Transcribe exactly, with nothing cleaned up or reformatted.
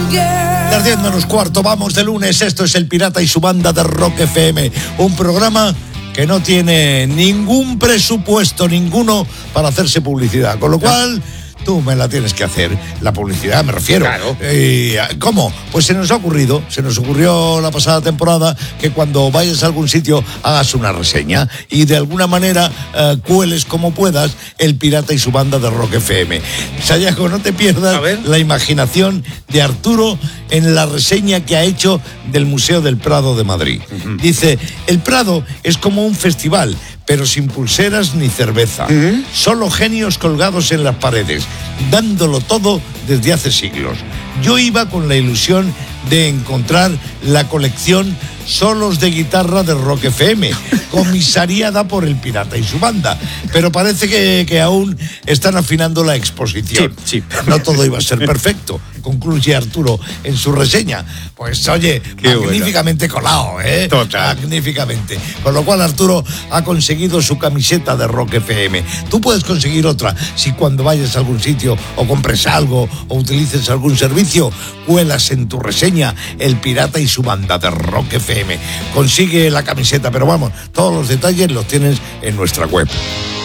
Las diez menos cuarto, vamos de lunes. Esto es El Pirata y su banda de Rock F M. Un programa que no tiene ningún presupuesto, ninguno, para hacerse publicidad. Con lo cual, tú me la tienes que hacer. La publicidad, me refiero. Claro. Eh, ¿Cómo? Pues se nos ha ocurrido, se nos ocurrió la pasada temporada que cuando vayas a algún sitio hagas una reseña y de alguna manera eh, cueles como puedas El Pirata y su banda de Rock F M. Sayago, no te pierdas la imaginación de Arturo en la reseña que ha hecho del Museo del Prado de Madrid. Uh-huh. Dice, el Prado es como un festival, pero sin pulseras ni cerveza. ¿Eh? Solo genios colgados en las paredes, dándolo todo desde hace siglos. Yo iba con la ilusión de encontrar la colección solos de guitarra de Rock F M, comisariada por El Pirata y su banda. Pero parece que, que aún están afinando la exposición. Sí, sí. No todo iba a ser perfecto, concluye Arturo en su reseña. Pues oye, Qué magníficamente buena. colado, ¿eh? Total. Magníficamente. Con lo cual Arturo ha conseguido su camiseta de Rock F M. Tú puedes conseguir otra si cuando vayas a algún sitio o compres algo o utilices algún servicio, cuelas en tu reseña El Pirata y su banda de Rock F M. Consigue la camiseta, pero vamos, todos los detalles los tienes en nuestra web.